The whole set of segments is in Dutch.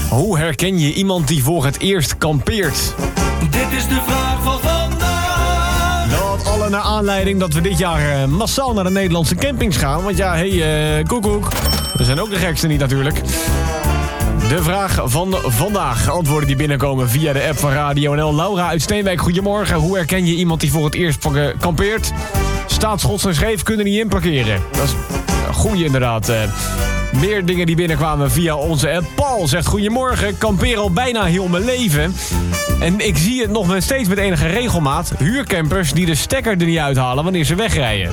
Hoe herken je iemand die voor het eerst kampeert? Dit is de vraag van vandaag. Dat alle naar aanleiding dat we dit jaar massaal naar de Nederlandse campings gaan. Want ja, koekoek. We zijn ook de gekste niet natuurlijk. De vraag van vandaag. Antwoorden die binnenkomen via de app van Radio NL. Laura uit Steenwijk, goedemorgen. Hoe herken je iemand die voor het eerst kampeert? Staat schots en scheef, kunnen niet inparkeren. Dat is een goeie inderdaad. Meer dingen die binnenkwamen via onze app. Paul zegt goedemorgen. Kampeer al bijna heel mijn leven. En ik zie het nog steeds met enige regelmaat. Huurcampers die de stekker er niet uithalen wanneer ze wegrijden.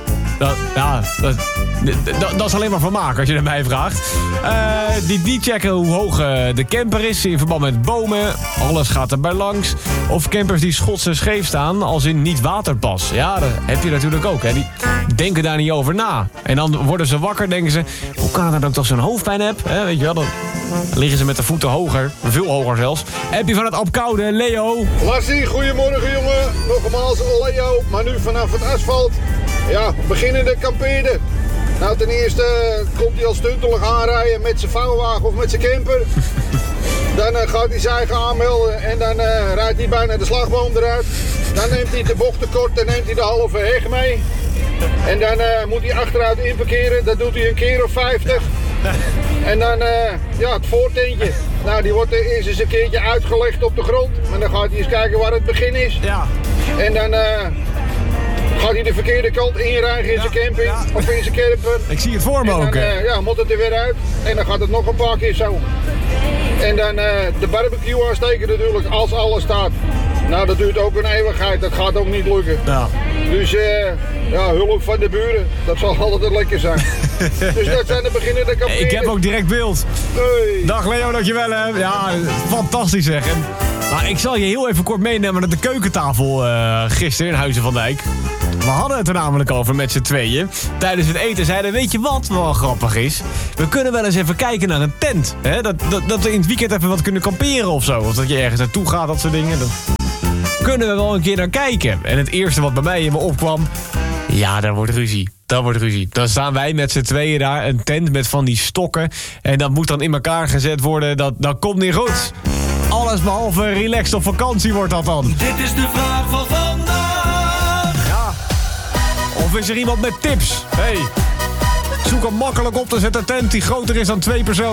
Dat is alleen maar vermaak als je naar mij vraagt. Die checken hoe hoog de camper is in verband met bomen. Alles gaat erbij langs. Of campers die schots en scheef staan als in niet waterpas. Ja, dat heb je natuurlijk ook. Hè. Die denken daar niet over na. En dan worden ze wakker, denken ze... Hoe kan het nou dat ik toch zo'n hoofdpijn heb? Weet je wel, dan liggen ze met de voeten hoger. Veel hoger zelfs. Heb je van het Apkoude, Leo? Lassie, goedemorgen jongen. Nogmaals Leo, maar nu vanaf het asfalt. Ja, beginnende kampeerder. Nou, ten eerste komt hij al stuntelig aanrijden met zijn vouwwagen of met zijn camper. Dan gaat hij zijn eigen aanmelden en dan rijdt hij bijna de slagboom eruit. Dan neemt hij de bocht tekort en neemt hij de halve heg mee. En dan moet hij achteruit inparkeren. Dat doet hij een keer of 50. En dan het voortentje. Nou, die wordt eerst eens een keertje uitgelegd op de grond. Maar dan gaat hij eens kijken waar het begin is. Ja. En dan... gaat hij de verkeerde kant inrijden in zijn camping of in zijn camper. Ik zie het voor me ook. Moet het er weer uit. En dan gaat het nog een paar keer zo. En dan de barbecue aansteken natuurlijk als alles staat. Nou, dat duurt ook een eeuwigheid. Dat gaat ook niet lukken. Ja. Dus hulp van de buren. Dat zal altijd lekker zijn. Dus dat zijn de beginnende kampeerders. Ik heb ook direct beeld. Hey. Dag Leo, dankjewel hè. Ja, fantastisch zeg. Maar ik zal je heel even kort meenemen naar de keukentafel gisteren in Huizen van Dijk. We hadden het er namelijk over met z'n tweeën. Tijdens het eten zeiden, weet je wat wel grappig is? We kunnen wel eens even kijken naar een tent. Hè? Dat we in het weekend even wat kunnen kamperen of zo. Of dat je ergens naartoe gaat, dat soort dingen. Dan kunnen we wel een keer naar kijken. En het eerste wat bij mij in me opkwam... Ja, daar wordt ruzie. Dan staan wij met z'n tweeën daar, een tent met van die stokken. En dat moet dan in elkaar gezet worden. Dat komt niet goed. Alles behalve relaxed op vakantie wordt dat dan. Dit is de vraag van vandaag. Ja. Of is er iemand met tips? Zoek een makkelijk op te zetten tent die groter is dan 2 personen.